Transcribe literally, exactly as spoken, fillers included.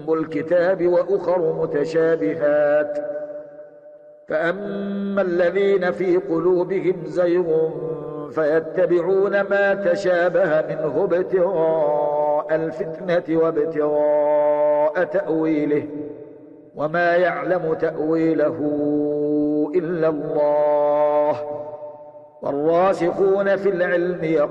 أم الكتاب وأخر متشابهات، فأما الذين في قلوبهم زيغ فيتبعون ما تشابه منه ابتغاء الفتنة وابتغاء تأويله، وما يعلم تأويله إلا الله، والراسخون في العلم